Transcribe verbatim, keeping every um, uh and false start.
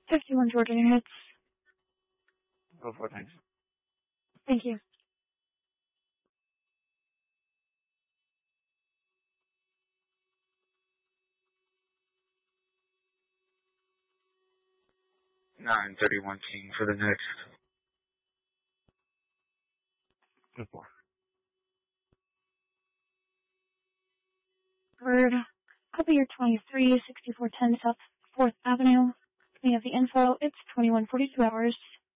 fifty-one Georgia units. Go for it, thanks. Thank you. nine thirty-one King for the next. Good for. Bird, copy your twenty-three sixty-four ten South fourth Avenue. We have the info. It's twenty-one forty-two hours.